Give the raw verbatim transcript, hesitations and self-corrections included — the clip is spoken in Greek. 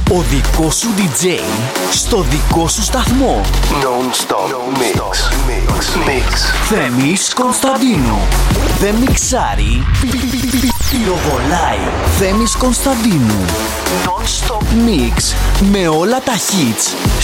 Ο δικός σου ντι τζέι στο δικό σου σταθμό. Non-stop mix. Mix. Mix. Θέμης Κωνσταντίνου. Δεν μιξάρει, πυροβολάει. Θέμης Κωνσταντίνου. Non-stop mix με όλα τα hits